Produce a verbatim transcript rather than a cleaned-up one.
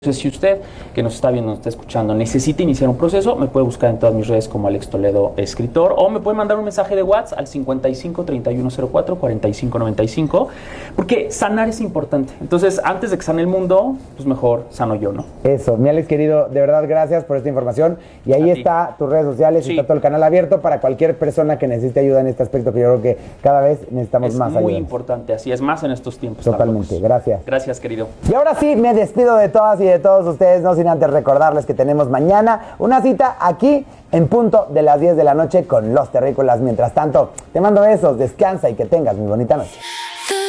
Entonces, si usted que nos está viendo, nos está escuchando, necesita iniciar un proceso, me puede buscar en todas mis redes como Alex Toledo Escritor, o me puede mandar un mensaje de WhatsApp al cincuenta y cinco, treinta y uno cero cuatro, cuarenta y cinco noventa y cinco, porque sanar es importante. Entonces, antes de que sane el mundo, pues mejor sano yo, ¿no? Eso, mi Alex querido, de verdad gracias por esta información. Y ahí está tus redes sociales, sí. Está todo el canal abierto para cualquier persona que necesite ayuda en este aspecto, que yo creo que cada vez necesitamos es más ayuda. Es muy importante, así es, más en estos tiempos. Totalmente, gracias. Gracias, querido. Y ahora sí, me despido de todas y de todos ustedes, no sin antes recordarles que tenemos mañana una cita aquí en punto de las diez de la noche con Los Terrícolas. Mientras tanto, te mando besos, descansa y que tengas muy bonita noche.